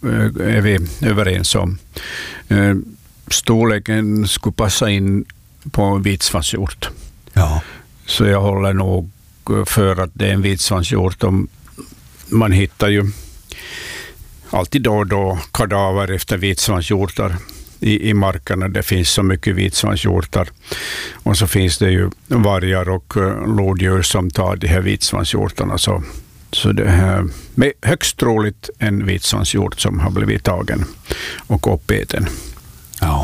är vi överens om. Storleken skulle passa in på en vitsvanshjort. Ja. Så jag håller nog för att det är en vitsvanshjort. Man hittar ju alltid då och då kadaver efter vitsvanshjortar i markerna. Det finns så mycket vitsvanshjortar. Och så finns det ju vargar och lodjur som tar de här vitsvanshjortarna. Så det här är högst troligt en vitsvanshjort som har blivit tagen och uppäten. Ja,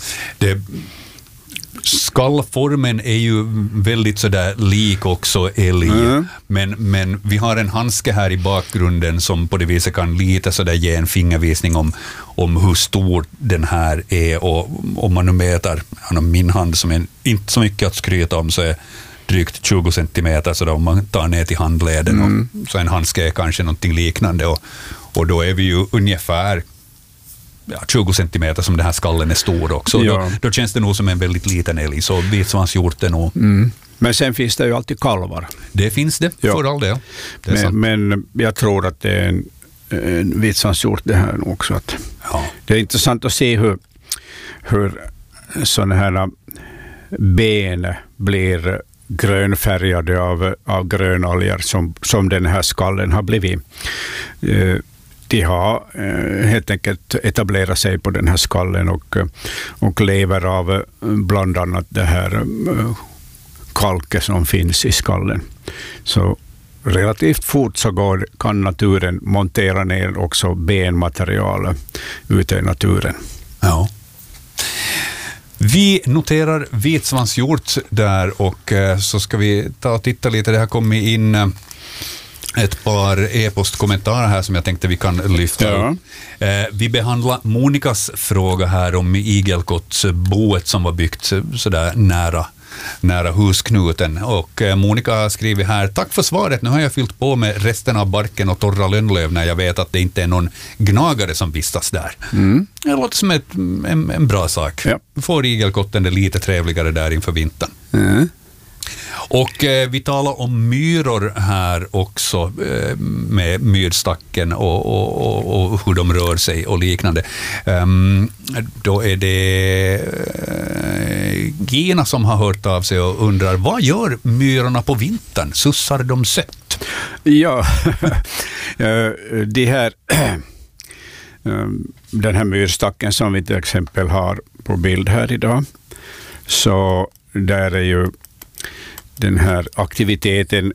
skallformen är ju väldigt sådär lik också älg, men vi har en handske här i bakgrunden som på det viset kan lite sådär ge en fingervisning om hur stor den här är, och om man nu mäter min hand som är inte så mycket att skryta om, så är drygt 20 centimeter, så då om man tar ner till handleden och så en handske är kanske någonting liknande, och då är vi ju ungefär 20 centimeter som den här skallen är stor också. Ja. Då känns det nog som en väldigt liten älg, så vitsvanshjort är nog. Men sen finns det ju alltid kalvar. Det finns det, för all del. Men jag tror att det är en vitsvanshjort det här också. Det är intressant att se hur sådana här ben blir grönfärgade av grönalger som den här skallen har blivit. De har helt enkelt etablerat sig på den här skallen och lever av bland annat det här kalket som finns i skallen. Så relativt fort så kan naturen montera ner också benmaterial ute i naturen. Ja. Vi noterar vitsvanshjort där, och så ska vi ta och titta lite. Det har kommit in ett par e-postkommentarer här som jag tänkte vi kan lyfta upp. Vi behandlar Monikas fråga här om igelkottsboet som var byggt sådär nära husknuten, och Monika har skrivit här: tack för svaret, nu har jag fyllt på med resten av barken och torra lönnlöv när jag vet att det inte är någon gnagare som vistas där. Det låter som en bra sak. Får igelkotten det lite trevligare där inför vintern. Och vi talar om myror här också, med myrstacken och hur de rör sig och liknande. Då är det Gina som har hört av sig och undrar: vad gör myrorna på vintern? Sussar de sött? Ja, den här myrstacken som vi till exempel har på bild här idag, så där är ju den här aktiviteten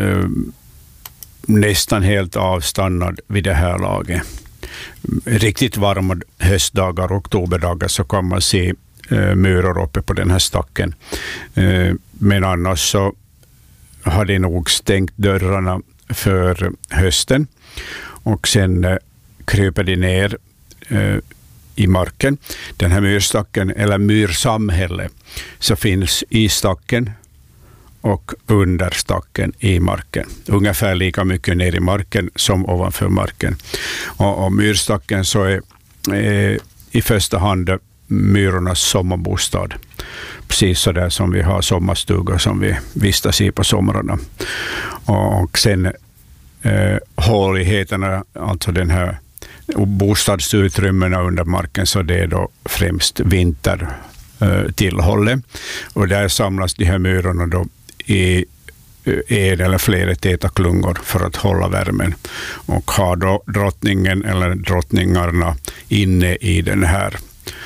nästan helt avstannad vid det här laget. Riktigt varma höstdagar, oktoberdagar, så kan man se myror uppe på den här stacken. Men annars så har de nog stängt dörrarna för hösten, och sen kryper de ner i marken. Den här myrstacken, eller myrsamhälle, så finns i stacken och under stacken i marken. Ungefär lika mycket ner i marken som ovanför marken. Och myrstacken så är i första hand myrornas sommarbostad. Precis så där som vi har sommarstugor som vi vistas i på somrarna. Och sen håligheterna, alltså den här bostadsutrymmena under marken, så det är då främst vintertillhållet. Och där samlas de här myrorna då i en eller flera täta klungor för att hålla värmen, och har då drottningen eller drottningarna inne i den här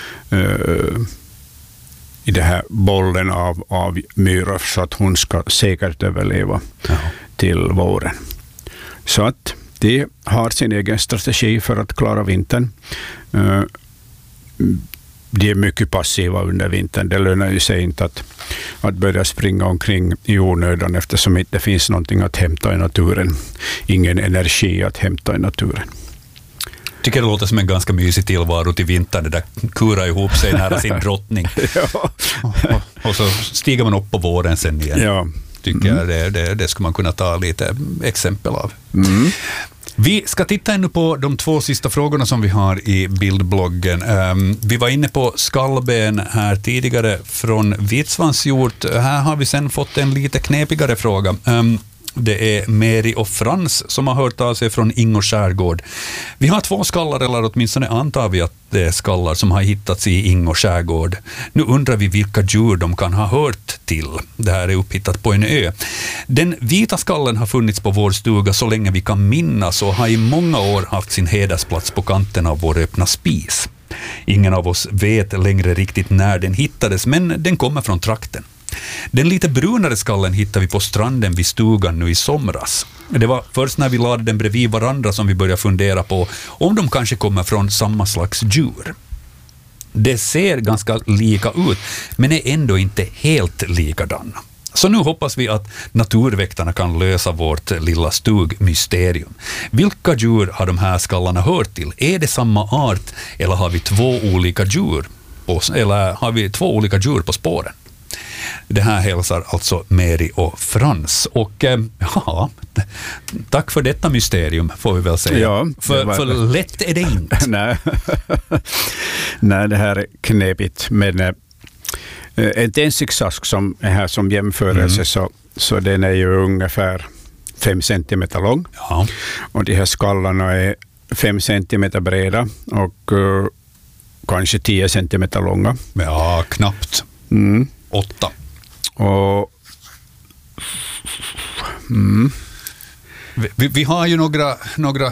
i det här bollen av myror, så att hon ska säkert överleva till våren. Så att de har sin egen strategi för att klara vintern. De är mycket passiva under vintern. Det lönar ju sig inte att börja springa omkring i onödan, eftersom det inte finns någonting att hämta i naturen. Ingen energi att hämta i naturen. Tycker det låter som en ganska mysig tillvaro till vintern, det där kurar ihop sig nära sin drottning. Och så stiger man upp på våren sen igen. Ja. Tycker jag det ska man kunna ta lite exempel av. Vi ska titta ännu på de 2 sista frågorna som vi har i bildbloggen. Vi var inne på skallben här tidigare från vitsvanshjort. Här har vi sen fått en lite knepigare fråga. Det är Mary och Frans som har hört av sig från Ingo skärgård. Vi har 2 skallar, eller åtminstone antar vi att det är skallar som har hittats i Ingo skärgård. Nu undrar vi vilka djur de kan ha hört till. Det här är upphittat på en ö. Den vita skallen har funnits på vår stuga så länge vi kan minnas och har i många år haft sin hedersplats på kanten av vår öppna spis. Ingen av oss vet längre riktigt när den hittades, men den kommer från trakten. Den lite brunare skallen hittade vi på stranden vid stugan nu i somras. Det var först när vi lade den bredvid varandra som vi började fundera på om de kanske kommer från samma slags djur. Det ser ganska lika ut, men är ändå inte helt likadana. Så nu hoppas vi att naturväktarna kan lösa vårt lilla stugmysterium. Vilka djur har de här skallarna hört till? Är det samma art eller har vi 2 olika djur på spåren? Det här hälsar alltså Mary och Frans. Och ja, tack för detta mysterium får vi väl säga. Ja, för lätt är det inte. Nej, det här är knepigt. Men en tändsticksask som är här som jämförelse så den är ju ungefär 5 centimeter lång. Ja. Och de här skallarna är 5 centimeter breda och kanske 10 centimeter långa. Ja, knappt. 8. Och vi har ju några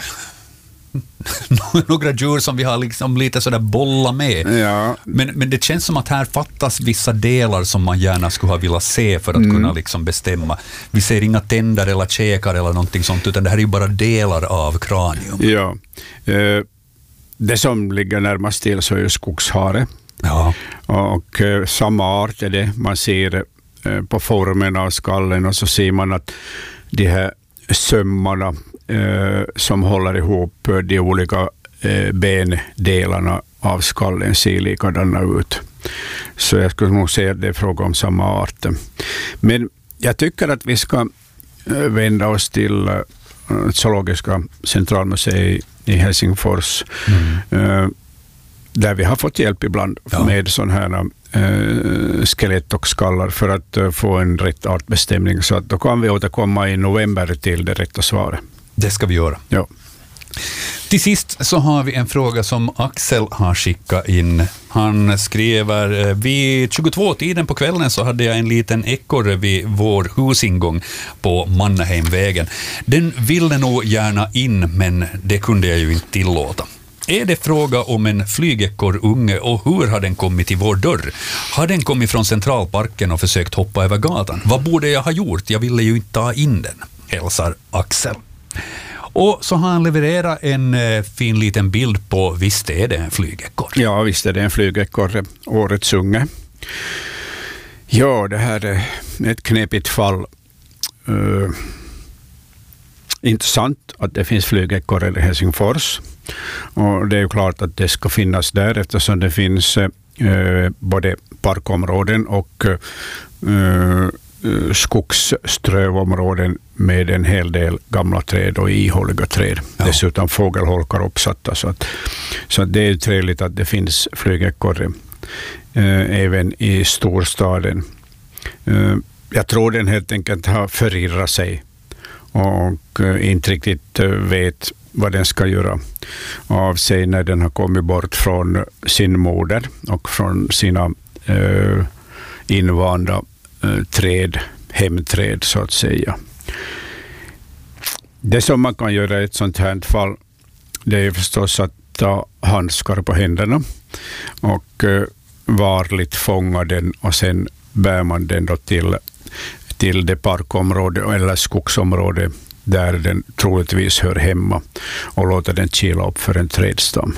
djur som vi har liksom lite sådär bolla med. Ja. Men det känns som att här fattas vissa delar som man gärna skulle ha velat se för att kunna liksom bestämma. Vi ser inga tänder eller käkar eller någonting sånt, utan det här är ju bara delar av kranium. Ja. Det som ligger närmast till så är ju skogshare. Ja. Och samma art är det. Man ser på formen av skallen och så ser man att de här sömmarna som håller ihop de olika bendelarna av skallen ser likadana ut. Så jag skulle nog säga att det är fråga om samma art. Men jag tycker att vi ska vända oss till Zoologiska centralmuseet i Helsingfors. Där vi har fått hjälp ibland med sådana här skelett och skallar för att få en rätt artbestämning. Så att då kan vi återkomma i november till det rätta svaret. Det ska vi göra. Ja. Till sist så har vi en fråga som Axel har skickat in. Han skriver: vid 22-tiden på kvällen så hade jag en liten ekorre vid vår husingång på Mannerheimvägen. Den ville nog gärna in, men det kunde jag ju inte tillåta. Är det fråga om en flygekorrunge och hur har den kommit till vår dörr? Har den kommit från Centralparken och försökt hoppa över gatan? Vad borde jag ha gjort? Jag ville ju inte ta in den, hälsar Axel. Och så har han levererat en fin liten bild på, visst är det en flygekorre? Ja, visst är det en flygekorre, årets unge. Ja, det här är ett knepigt fall. Intressant att det finns flygekorre i Helsingfors. Och det är ju klart att det ska finnas där eftersom det finns både parkområden och skogsströvområden med en hel del gamla träd och ihåliga träd. Ja. Dessutom fågelholkar uppsatta. Så att det är trevligt att det finns flygekorre även i storstaden. Jag tror den helt enkelt har förirrat sig och inte riktigt vet vad den ska göra av sig när den har kommit bort från sin moder och från sina invanda träd, hemträd så att säga. Det som man kan göra i ett sånt här fall, det är förstås att ta handskar på händerna och varligt fånga den och sen bär man den då till det parkområde eller skogsområde där den troligtvis hör hemma och låta den kila upp för en trädstam.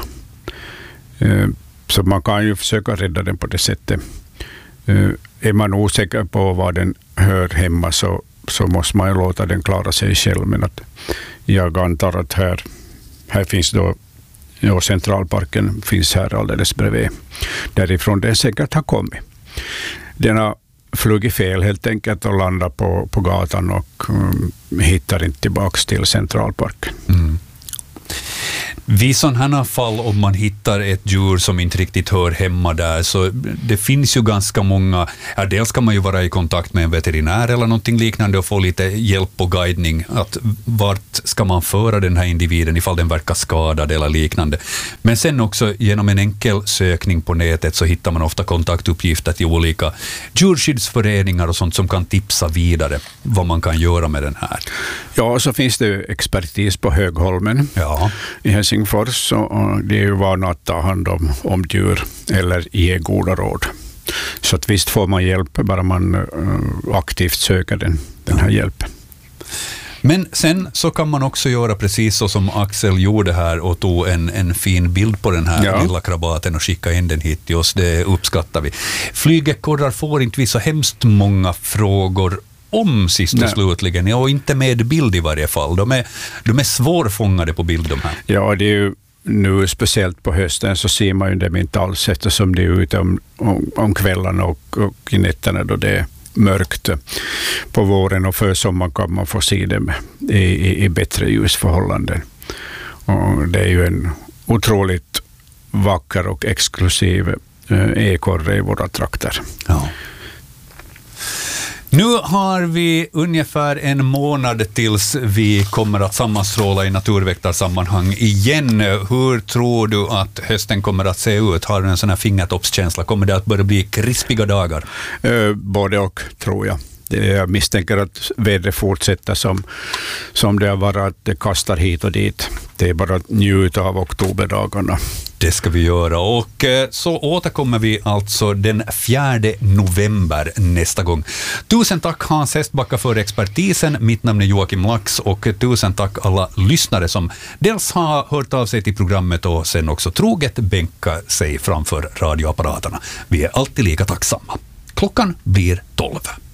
Så man kan ju försöka rädda den på det sättet. Är man osäker på var den hör hemma så måste man ju låta den klara sig själv. Men att jag antar att här finns då, Centralparken finns här alldeles bredvid. Därifrån den säkert har kommit. Den har flugit fel helt enkelt och landat på gatan och hittar inte tillbaka till Centralparken. Vid sådana här fall, om man hittar ett djur som inte riktigt hör hemma där, så det finns ju ganska många, dels kan man ju vara i kontakt med en veterinär eller någonting liknande och få lite hjälp och guidning, att vart ska man föra den här individen ifall den verkar skadad eller liknande. Men sen också genom en enkel sökning på nätet så hittar man ofta kontaktuppgifter till olika djurskyddsföreningar och sånt som kan tipsa vidare vad man kan göra med den här. Ja, så finns det expertis på Högholmen i Helsingfors, och det är ju vana att ta hand om djur eller ge goda råd. Så att visst får man hjälp, bara man aktivt söker den här hjälpen. Men sen så kan man också göra precis så som Axel gjorde här och tog en fin bild på den här lilla krabaten och skicka in den hit till oss. Det uppskattar vi. Flygekorrar får inte vi så hemskt många frågor om sist och slutligen, och inte med bild i varje fall. De är svårfångade på bild, de här. Ja, det är ju nu speciellt på hösten så ser man ju dem inte alls, eftersom det är ute om kvällarna och i nätterna då det är mörkt. På våren och försommaren kan man få se dem i bättre ljusförhållanden. Och det är ju en otroligt vacker och exklusiv ekorre i våra trakter. Ja. Nu har vi ungefär en månad tills vi kommer att sammanstråla i naturväktarsammanhang igen. Hur tror du att hösten kommer att se ut? Har du en sån här fingertoppskänsla? Kommer det att börja bli krispiga dagar? Både och, tror jag. Jag misstänker att vädret fortsätter som det har varit, att det kastar hit och dit. Det är bara att njuta av oktoberdagarna. Det ska vi göra, och så återkommer vi alltså den 4 november nästa gång. Tusen tack Hans Hestbacka för expertisen. Mitt namn är Joakim Lax, och tusen tack alla lyssnare som dels har hört av sig till programmet och sen också troget bänka sig framför radioapparaterna. Vi är alltid lika tacksamma. Klockan blir 12.